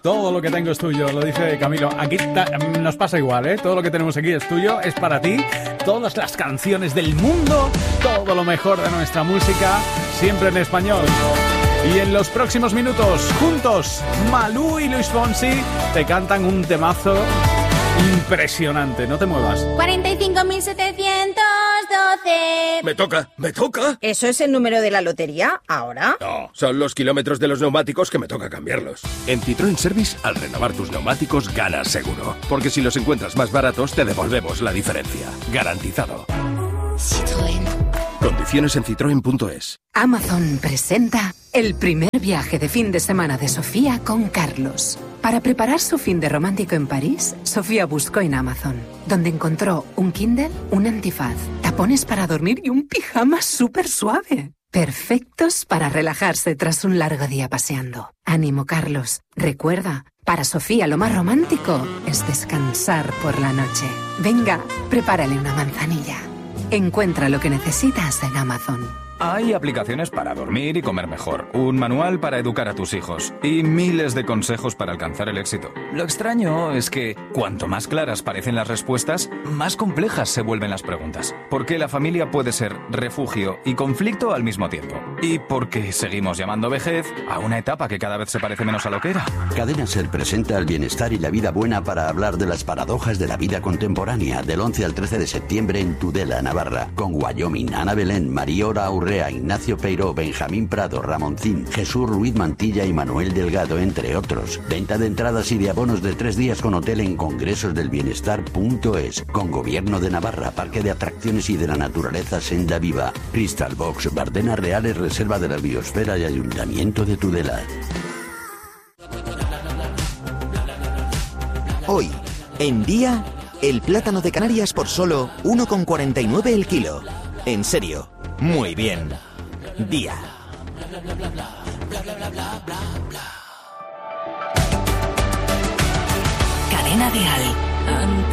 Todo lo que tengo es tuyo, lo dice Camilo. Aquí nos pasa igual, ¿eh? Todo lo que tenemos aquí es tuyo, es para ti. Todas las canciones del mundo, todo lo mejor de nuestra música, siempre en español. Y en los próximos minutos, juntos, Malú y Luis Fonsi te cantan un temazo impresionante. No te muevas. 45.712. Me toca. ¿Eso es el número de la lotería ahora? No, son los kilómetros de los neumáticos que me toca cambiarlos. En Citroën Service, al renovar tus neumáticos, ganas seguro. Porque si los encuentras más baratos, te devolvemos la diferencia. Garantizado. Citroën. Condiciones en citroen.es. Amazon presenta el primer viaje de fin de semana de Sofía con Carlos. Para preparar su fin de romántico en París, Sofía buscó en Amazon, donde encontró un Kindle, un antifaz, tapones para dormir y un pijama súper suave. Perfectos para relajarse tras un largo día paseando. Ánimo, Carlos. Recuerda, para Sofía lo más romántico es descansar por la noche. Venga, prepárale una manzanilla. Encuentra lo que necesitas en Amazon. Hay aplicaciones para dormir y comer mejor, un manual para educar a tus hijos y miles de consejos para alcanzar el éxito. Lo extraño es que cuanto más claras parecen las respuestas, más complejas se vuelven las preguntas. Porque la familia puede ser refugio y conflicto al mismo tiempo. Y porque seguimos llamando vejez a una etapa que cada vez se parece menos a lo que era. Cadena Ser presenta el bienestar y la vida buena para hablar de las paradojas de la vida contemporánea, del 11 al 13 de septiembre en Tudela, Navarra, con Wyoming, Ana Belén, Mariora Urrea, Ignacio Peiró, Benjamín Prado, Ramoncín, Jesús Ruiz Mantilla y Manuel Delgado, entre otros. Venta de entradas y de abonos de 3 días con hotel en congresosdelbienestar.es, con Gobierno de Navarra, Parque de Atracciones y de la Naturaleza Senda Viva, Crystal Box, Bardenas Reales, Reserva de la Biosfera y Ayuntamiento de Tudela. Hoy, en Día, el plátano de Canarias por solo 1,49 el kilo. En serio, muy bien. Día. Cadena Dial.